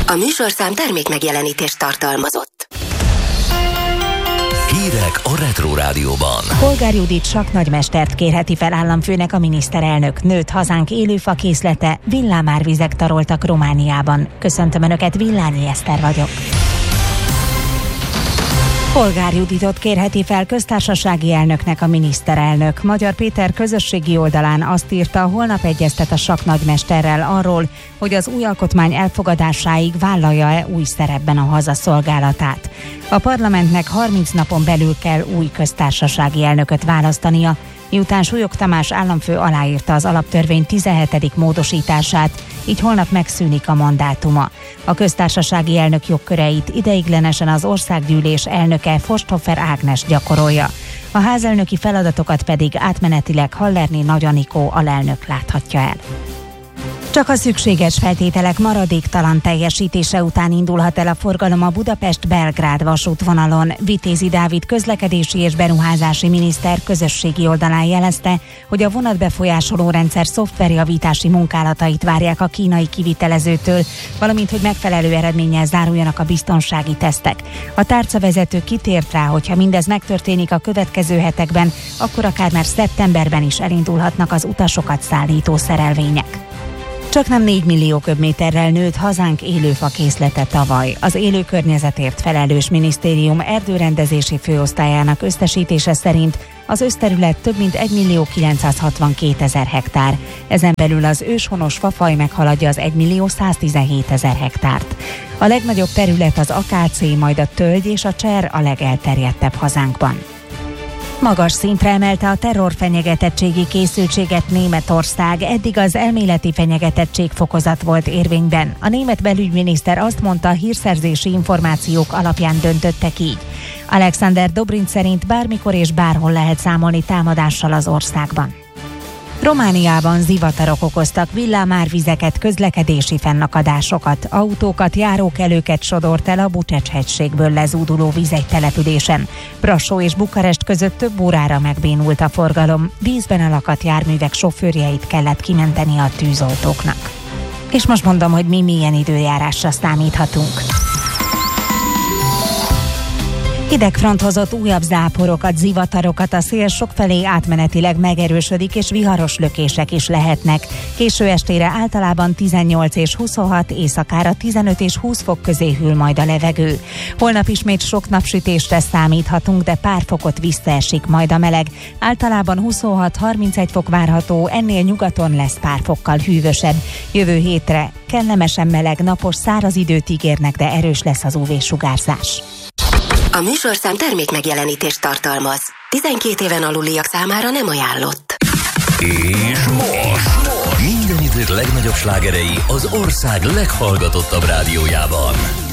A műsorszám termék megjelenítést tartalmazott. Hírek a Retro Rádióban. Polgár Judit sakknagymestert kérheti fel államfőnek a miniszterelnök. Nőtt hazánk élőfakészlete, villámárvizek taroltak Romániában. Köszöntöm Önöket, Villányi Eszter vagyok. Polgár Juditot kérheti fel köztársasági elnöknek a miniszterelnök. Magyar Péter közösségi oldalán azt írta, holnap egyeztet a sakknagymesterrel arról, hogy az új alkotmány elfogadásáig vállalja-e új szerepben a haza szolgálatát. A parlamentnek 30 napon belül kell új köztársasági elnököt választania, miután Súlyog Tamás államfő aláírta az alaptörvény 17. módosítását, így holnap megszűnik a mandátuma. A köztársasági elnök jogköreit ideiglenesen az országgyűlés elnöke Forsthofer Ágnes gyakorolja. A házelnöki feladatokat pedig átmenetileg Hallerné Nagy Anikó alelnök láthatja el. Csak a szükséges feltételek maradéktalan teljesítése után indulhat el a forgalom a Budapest-Belgrád vasútvonalon. Vitézi Dávid közlekedési és beruházási miniszter közösségi oldalán jelezte, hogy a vonatbefolyásoló rendszer szoftverjavítási munkálatait várják a kínai kivitelezőtől, valamint hogy megfelelő eredménnyel záruljanak a biztonsági tesztek. A tárcavezető kitért rá, hogyha mindez megtörténik a következő hetekben, akkor akár már szeptemberben is elindulhatnak az utasokat szállító szerelvények. Csaknem 4 millió köbméterrel nőtt hazánk élőfakészlete tavaly. Az élő környezetért felelős minisztérium erdőrendezési főosztályának összesítése szerint az összterület több mint 1.962.000 hektár. Ezen belül az őshonos fafaj meghaladja az 1.117.000 hektárt. A legnagyobb terület az akácé, majd a tölgy és a cser a legelterjedtebb hazánkban. Magas szintre emelte a terrorfenyegetettségi készültséget Németország, eddig az elméleti fenyegetettség fokozat volt érvényben. A német belügyminiszter azt mondta, hírszerzési információk alapján döntöttek így. Alexander Dobrindt szerint bármikor és bárhol lehet számolni támadással az országban. Romániában zivatarok okoztak villámárvizeket, közlekedési fennakadásokat, autókat, járókelőket sodort el a Bucsecs-hegységből lezúduló vízegytelepülésen. Brassó és Bukarest között több órára megbénult a forgalom, vízben elakadt járművek sofőrjeit kellett kimenteni a tűzoltóknak. És most mondom, hogy mi milyen időjárásra számíthatunk. Hidegfront hozott újabb záporokat, zivatarokat, a szél sokfelé átmenetileg megerősödik, és viharos lökések is lehetnek. Késő estére általában 18 és 26, éjszakára 15 és 20 fok közé hűl majd a levegő. Holnap ismét sok napsütésre számíthatunk, de pár fokot visszaesik majd a meleg. Általában 26-31 fok várható, ennél nyugaton lesz pár fokkal hűvösebb. Jövő hétre kellemesen meleg, napos, száraz időt ígérnek, de erős lesz az UV-sugárzás. A műsorszám termék megjelenítést tartalmaz. 12 éven aluliak számára nem ajánlott. És most minden idők legnagyobb slágerei az ország leghallgatottabb rádiójában.